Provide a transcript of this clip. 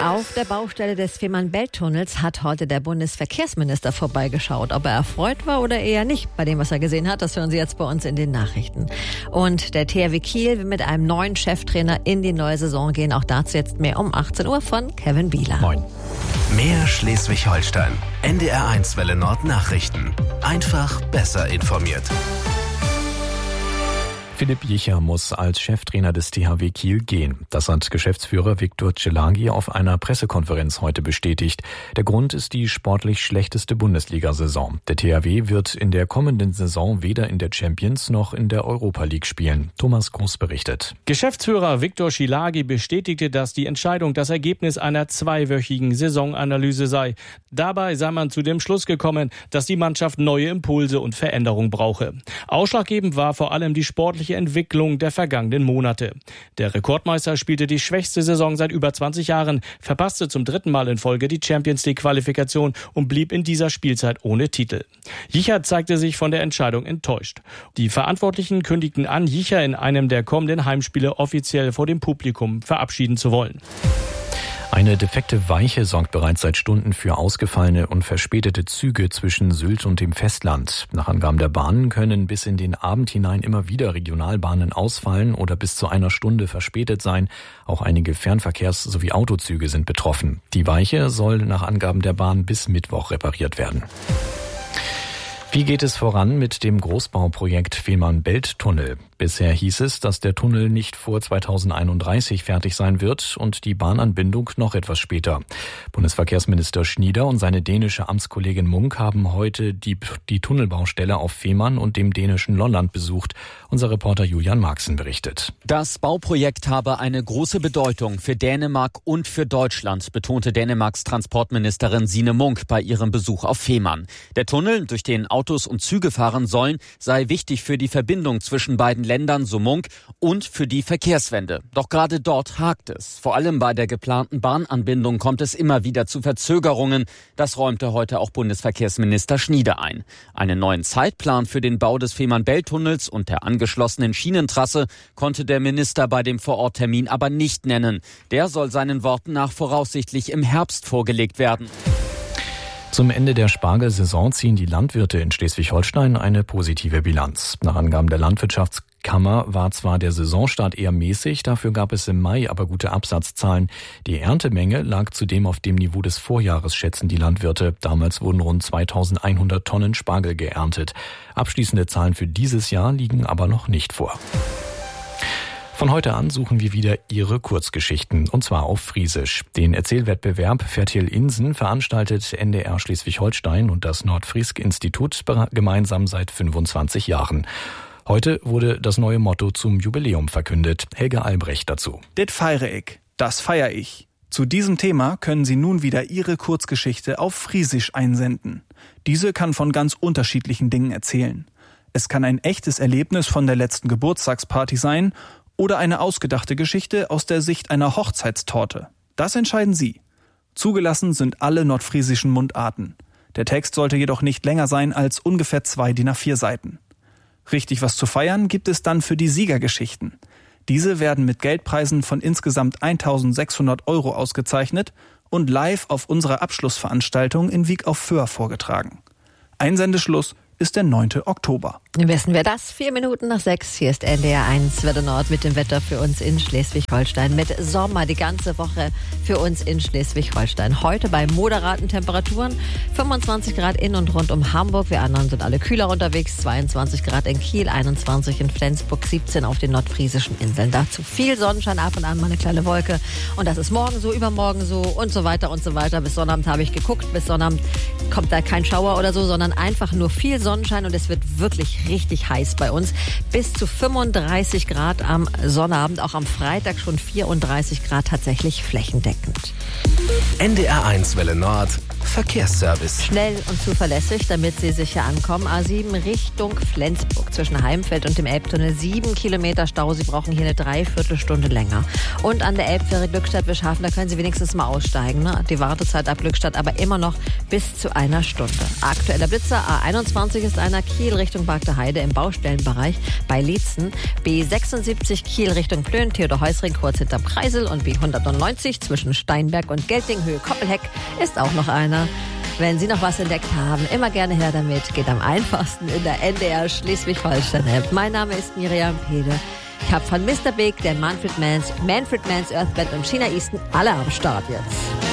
Auf der Baustelle des Fehmarn-Belt-Tunnels hat heute der Bundesverkehrsminister vorbeigeschaut. Ob er erfreut war oder eher nicht bei dem, was er gesehen hat, das hören Sie jetzt bei uns in den Nachrichten. Und der THW Kiel will mit einem neuen Cheftrainer in die neue Saison gehen. Auch dazu jetzt mehr um 18 Uhr von Kevin Bieler. Moin. Mehr Schleswig-Holstein. NDR1 Welle Nord Nachrichten. Einfach besser informiert. Philipp Jicher muss als Cheftrainer des THW Kiel gehen. Das hat Geschäftsführer Viktor Czelagi auf einer Pressekonferenz heute bestätigt. Der Grund ist die sportlich schlechteste Bundesliga-Saison. Der THW wird in der kommenden Saison weder in der Champions noch in der Europa League spielen. Thomas Groß berichtet. Geschäftsführer Viktor Czelagi bestätigte, dass die Entscheidung das Ergebnis einer 2-wöchigen Saisonanalyse sei. Dabei sei man zu dem Schluss gekommen, dass die Mannschaft neue Impulse und Veränderung brauche. Ausschlaggebend war vor allem die sportliche Entwicklung der vergangenen Monate. Der Rekordmeister spielte die schwächste Saison seit über 20 Jahren, verpasste zum 3. Mal in Folge die Champions-League-Qualifikation und blieb in dieser Spielzeit ohne Titel. Jicher zeigte sich von der Entscheidung enttäuscht. Die Verantwortlichen kündigten an, Jicher in einem der kommenden Heimspiele offiziell vor dem Publikum verabschieden zu wollen. Eine defekte Weiche sorgt bereits seit Stunden für ausgefallene und verspätete Züge zwischen Sylt und dem Festland. Nach Angaben der Bahnen können bis in den Abend hinein immer wieder Regionalbahnen ausfallen oder bis zu einer Stunde verspätet sein. Auch einige Fernverkehrs- sowie Autozüge sind betroffen. Die Weiche soll nach Angaben der Bahn bis Mittwoch repariert werden. Wie geht es voran mit dem Großbauprojekt Fehmarn-Belt-Tunnel? Bisher hieß es, dass der Tunnel nicht vor 2031 fertig sein wird und die Bahnanbindung noch etwas später. Bundesverkehrsminister Schnieder und seine dänische Amtskollegin Munk haben heute die Tunnelbaustelle auf Fehmarn und dem dänischen Lolland besucht. Unser Reporter Julian Marxen berichtet. Das Bauprojekt habe eine große Bedeutung für Dänemark und für Deutschland, betonte Dänemarks Transportministerin Signe Munk bei ihrem Besuch auf Fehmarn. Der Tunnel, durch den Autos und Züge fahren sollen, sei wichtig für die Verbindung zwischen beiden Ländern, so Munk, und für die Verkehrswende. Doch gerade dort hakt es. Vor allem bei der geplanten Bahnanbindung kommt es immer wieder zu Verzögerungen. Das räumte heute auch Bundesverkehrsminister Schnieder ein. Einen neuen Zeitplan für den Bau des Fehmarn-Belt-Tunnels und der angeschlossenen Schienentrasse konnte der Minister bei dem Vororttermin aber nicht nennen. Der soll seinen Worten nach voraussichtlich im Herbst vorgelegt werden. Zum Ende der Spargelsaison ziehen die Landwirte in Schleswig-Holstein eine positive Bilanz. Nach Angaben der Landwirtschaftskammer war zwar der Saisonstart eher mäßig, dafür gab es im Mai aber gute Absatzzahlen. Die Erntemenge lag zudem auf dem Niveau des Vorjahres, schätzen die Landwirte. Damals wurden rund 2100 Tonnen Spargel geerntet. Abschließende Zahlen für dieses Jahr liegen aber noch nicht vor. Von heute an suchen wir wieder Ihre Kurzgeschichten, und zwar auf Friesisch. Den Erzählwettbewerb Fertil Insen veranstaltet NDR Schleswig-Holstein und das Nordfrisk-Institut gemeinsam seit 25 Jahren. Heute wurde das neue Motto zum Jubiläum verkündet. Helge Albrecht dazu. Det feiere ich, das feier ich. Zu diesem Thema können Sie nun wieder Ihre Kurzgeschichte auf Friesisch einsenden. Diese kann von ganz unterschiedlichen Dingen erzählen. Es kann ein echtes Erlebnis von der letzten Geburtstagsparty sein oder eine ausgedachte Geschichte aus der Sicht einer Hochzeitstorte. Das entscheiden Sie. Zugelassen sind alle nordfriesischen Mundarten. Der Text sollte jedoch nicht länger sein als ungefähr 2 DIN A4 Seiten. Richtig was zu feiern gibt es dann für die Siegergeschichten. Diese werden mit Geldpreisen von insgesamt 1.600 € ausgezeichnet und live auf unserer Abschlussveranstaltung in Wiek auf Föhr vorgetragen. Einsendeschluss ist der 9. Oktober. Wissen wir das? 6:04. Hier ist NDR1 Welle Nord mit dem Wetter für uns in Schleswig-Holstein. Mit Sommer die ganze Woche für uns in Schleswig-Holstein. Heute bei moderaten Temperaturen. 25 Grad in und rund um Hamburg. Wir anderen sind alle kühler unterwegs. 22 Grad in Kiel, 21 in Flensburg, 17 auf den nordfriesischen Inseln. Dazu viel Sonnenschein, ab und an mal eine kleine Wolke. Und das ist morgen so, übermorgen so und so weiter und so weiter. Bis Sonnabend habe ich geguckt. Bis Sonnabend kommt da kein Schauer oder so, sondern einfach nur viel Sonnenschein und es wird wirklich richtig heiß bei uns. Bis zu 35 Grad am Sonnabend, auch am Freitag schon 34 Grad tatsächlich flächendeckend. NDR1 Welle Nord Verkehrsservice. Schnell und zuverlässig, damit Sie sicher ankommen. A7 Richtung Flensburg zwischen Heimfeld und dem Elbtunnel. 7 Kilometer Stau. Sie brauchen hier eine Dreiviertelstunde länger. Und an der Elbfähre Glückstadt-Wischhafen, da können Sie wenigstens mal aussteigen. Ne? Die Wartezeit ab Glückstadt aber immer noch bis zu einer Stunde. Aktueller Blitzer A21 ist einer Kiel Richtung Bad Rote Heide im Baustellenbereich bei Lietzen, B76 Kiel Richtung Plön, Theodor-Heuss-Ring kurz hinterm Kreisel und B199 zwischen Steinberg und Geltinghöhe-Koppelheck ist auch noch einer. Wenn Sie noch was entdeckt haben, immer gerne her damit. Geht am einfachsten in der NDR Schleswig-Holstein-App. Mein Name ist Miriam Pede. Ich habe von Mr. Big, der Manfred Mann's Earth Band und China Easton alle am Start jetzt.